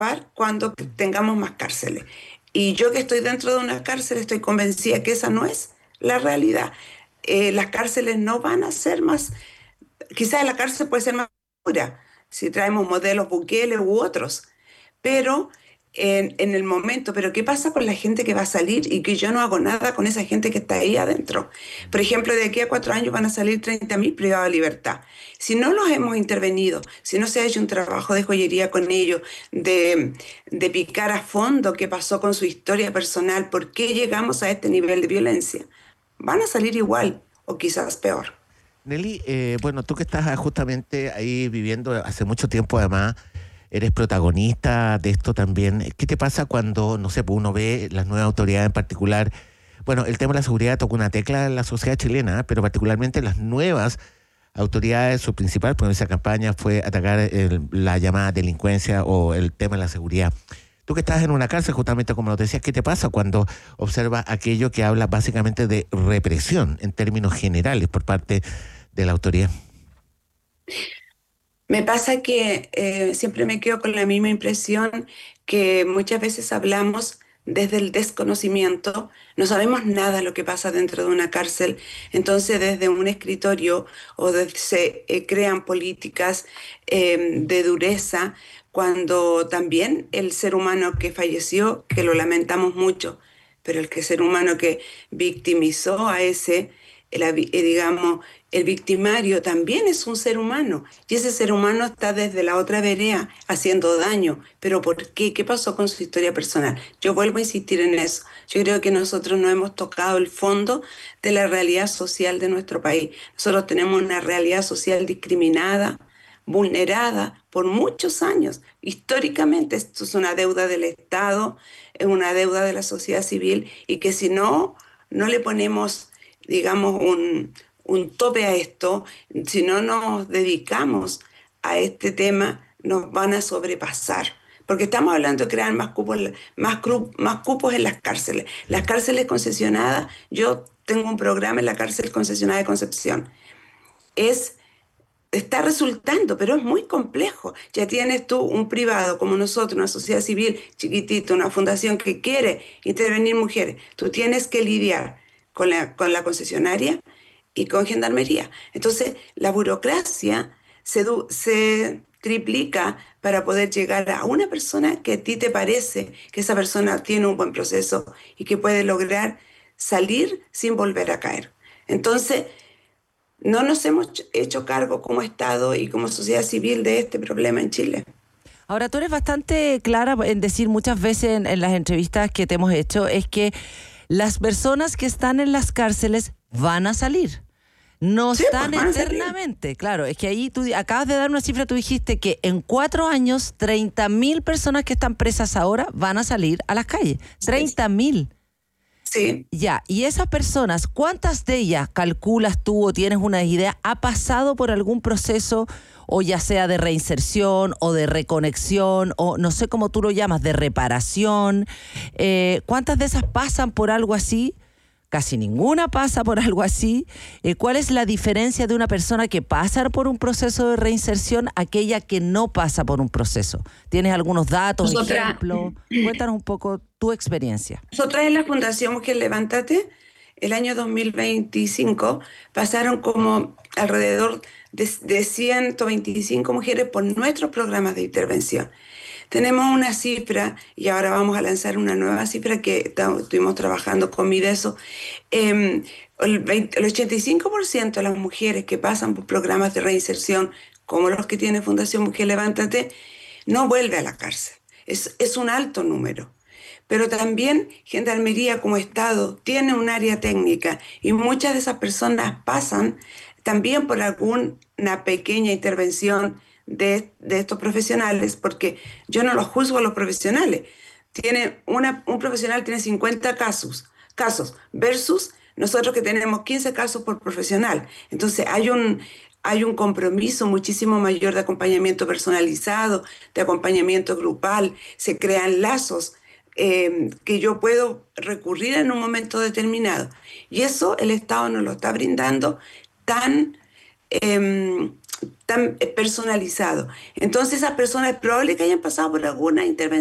cuando tengamos más cárceles. Y yo que estoy dentro de una cárcel estoy convencida que esa no es la realidad. Las cárceles no van a ser más, quizás la cárcel puede ser más segura si traemos modelos Bukele u otros, pero en el momento, pero ¿qué pasa con la gente que va a salir y que yo no hago nada con esa gente que está ahí adentro? Por ejemplo, de aquí a 4 años van a salir 30.000 privados de libertad. Si no los hemos intervenido, si no se ha hecho un trabajo de joyería con ellos, de picar a fondo qué pasó con su historia personal, por qué llegamos a este nivel de violencia, van a salir igual o quizás peor. Nelly, bueno, tú que estás justamente ahí viviendo hace mucho tiempo, además, eres protagonista de esto también. ¿Qué te pasa cuando, no sé, pues uno ve las nuevas autoridades en particular? Bueno, el tema de la seguridad toca una tecla en la sociedad chilena, pero particularmente las nuevas autoridades, su principal promesa de campaña fue atacar la llamada delincuencia o el tema de la seguridad. Tú que estás en una cárcel, justamente como lo decías, ¿qué te pasa cuando observas aquello que habla básicamente de represión en términos generales por parte de la autoridad? Me pasa que siempre me quedo con la misma impresión que muchas veces hablamos desde el desconocimiento, no sabemos nada de lo que pasa dentro de una cárcel, entonces desde un escritorio se crean políticas de dureza, cuando también el ser humano que falleció, que lo lamentamos mucho, pero ser humano que victimizó a digamos, el victimario también es un ser humano y ese ser humano está desde la otra vereda haciendo daño. ¿Pero por qué? ¿Qué pasó con su historia personal? Yo vuelvo a insistir en eso. Yo creo que nosotros no hemos tocado el fondo de la realidad social de nuestro país. Nosotros tenemos una realidad social discriminada, vulnerada por muchos años. Históricamente esto es una deuda del Estado, es una deuda de la sociedad civil y que si no le ponemos, digamos, un tope a esto, si no nos dedicamos a este tema, nos van a sobrepasar. Porque estamos hablando de crear más cupos en las cárceles. Las cárceles concesionadas, yo tengo un programa en la cárcel concesionada de Concepción. Es Está resultando, pero es muy complejo. Ya tienes tú un privado como nosotros, una sociedad civil chiquitita, una fundación que quiere intervenir mujeres. Tú tienes que lidiar con la concesionaria y con gendarmería. Entonces, la burocracia se triplica para poder llegar a una persona que a ti te parece que esa persona tiene un buen proceso y que puede lograr salir sin volver a caer. Entonces, no nos hemos hecho cargo como Estado y como sociedad civil de este problema en Chile. Ahora, tú eres bastante clara en decir muchas veces en las entrevistas que te hemos hecho, es que las personas que están en las cárceles van a salir. No Sí, pues están van a salir. eternamente. Claro, es que ahí tú acabas de dar una cifra, tú dijiste que en 4 años 30.000 personas que están presas ahora van a salir a las calles. 30.000. Sí. Ya, y esas personas, ¿cuántas de ellas calculas tú o tienes una idea, ha pasado por algún proceso, o ya sea de reinserción o de reconexión, o no sé cómo tú lo llamas, de reparación? ¿Cuántas de esas pasan por algo así? Casi ninguna pasa por algo así. ¿Cuál es la diferencia de una persona que pasa por un proceso de reinserción a aquella que no pasa por un proceso? ¿Tienes algunos datos, Nosotras, ejemplos? Cuéntanos un poco tu experiencia. nosotras en la Fundación Mujer Levántate, el año 2025, pasaron como alrededor de 125 mujeres por nuestros programas de intervención. Tenemos una cifra y ahora vamos a lanzar una nueva cifra que estuvimos trabajando con Mideso. El 85% de las mujeres que pasan por programas de reinserción, como los que tiene Fundación Mujer Levántate, no vuelve a la cárcel. Es un alto número. Pero también Gendarmería como Estado tiene un área técnica y muchas de esas personas pasan también por alguna pequeña intervención de estos profesionales, porque yo no los juzgo a los profesionales. Un profesional tiene 50 casos versus nosotros que tenemos 15 casos por profesional. Entonces hay un compromiso muchísimo mayor de acompañamiento personalizado, de acompañamiento grupal, se crean lazos que yo puedo recurrir en un momento determinado. Y eso el Estado nos lo está brindando tan, eh, tan personalizado. Entonces esas personas es probable que hayan pasado por alguna intervención